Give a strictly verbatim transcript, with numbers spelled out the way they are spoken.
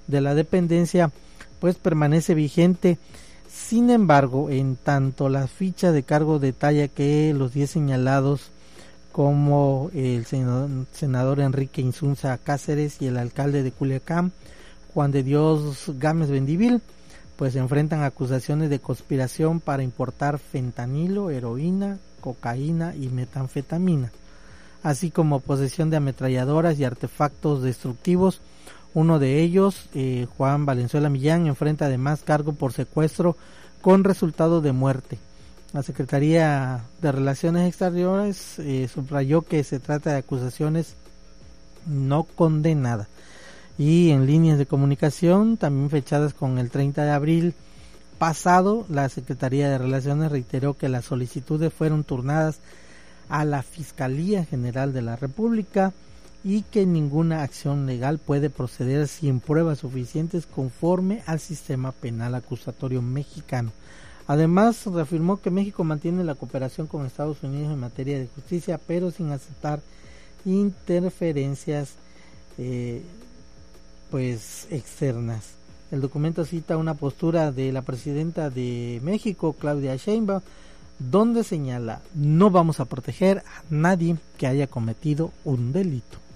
de la dependencia pues permanece vigente. Sin embargo, en tanto la ficha de cargo detalla que los diez señalados, como el senador Enrique Insunza Cáceres y el alcalde de Culiacán, Juan de Dios Gámez Bendivil, pues enfrentan acusaciones de conspiración para importar fentanilo, heroína, cocaína y metanfetamina, así como posesión de ametralladoras y artefactos destructivos. Uno de ellos, eh, Juan Valenzuela Millán, enfrenta además cargo por secuestro con resultado de muerte. La Secretaría de Relaciones Exteriores eh, subrayó que se trata de acusaciones no condenadas. Y en líneas de comunicación, también fechadas con el treinta de abril pasado, la Secretaría de Relaciones reiteró que las solicitudes fueron turnadas a la Fiscalía General de la República y que ninguna acción legal puede proceder sin pruebas suficientes conforme al sistema penal acusatorio mexicano. Además, reafirmó que México mantiene la cooperación con Estados Unidos en materia de justicia, pero sin aceptar interferencias eh, pues externas. El documento cita una postura de la presidenta de México, Claudia Sheinbaum, donde señala: no vamos a proteger a nadie que haya cometido un delito.